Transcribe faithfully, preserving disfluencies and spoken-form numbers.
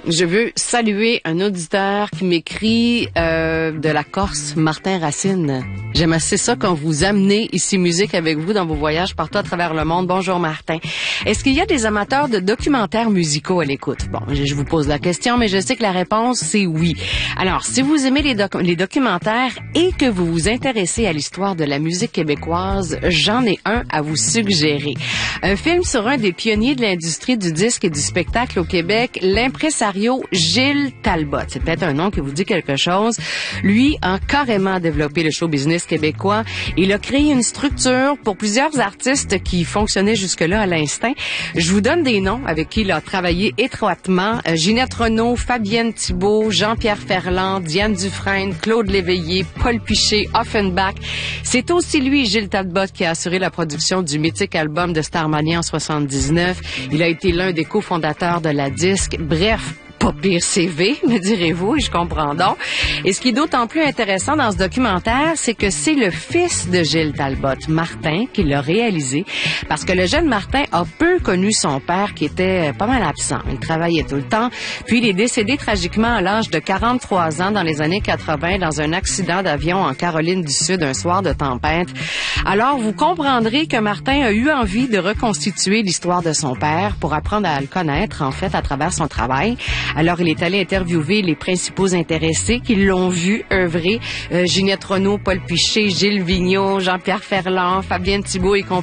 Je veux saluer un auditeur qui m'écrit euh, de la Corse, Martin Racine. J'aime assez ça quand vous amenez ici musique avec vous dans vos voyages partout à travers le monde. Bonjour Martin. Est-ce qu'il y a des amateurs de documentaires musicaux à l'écoute? Bon, je vous pose la question, mais je sais que la réponse, c'est oui. Alors, si vous aimez les, doc- les documentaires et que vous vous intéressez à l'histoire de la musique québécoise, j'en ai un à vous suggérer. Un film sur un des pionniers de l'industrie du disque et du spectacle au Québec, l'impresario Gilles Talbot. C'est peut-être un nom qui vous dit quelque chose. Lui a carrément développé le show business québécois. Il a créé une structure pour plusieurs artistes qui fonctionnaient jusque-là à l'instinct. Je vous donne des noms avec qui il a travaillé étroitement. Euh, Ginette Renault, Fabienne Thibault, Jean-Pierre Ferland, Diane Dufresne, Claude Léveillé, Paul Piché, Offenbach. C'est aussi lui, Gilles Talbot, qui a assuré la production du mythique album de Starmania en soixante-dix-neuf. Il a été l'un des cofondateurs de la disque. Bref, pas pire C V, me direz-vous, et je comprends donc. Et ce qui est d'autant plus intéressant dans ce documentaire, c'est que c'est le fils de Gilles Talbot, Martin, qui l'a réalisé, parce que le jeune Martin a peu connu son père, qui était pas mal absent. Il travaillait tout le temps, puis il est décédé tragiquement à l'âge de quarante-trois ans dans les années quatre-vingt dans un accident d'avion en Caroline du Sud, un soir de tempête. Alors, vous comprendrez que Martin a eu envie de reconstituer l'histoire de son père pour apprendre à le connaître, en fait, à travers son travail. Alors, il est allé interviewer les principaux intéressés qui l'ont vu œuvrer. Euh, Ginette Renault, Paul Piché, Gilles Vigneault, Jean-Pierre Ferland, Fabienne Thibault et compagnie.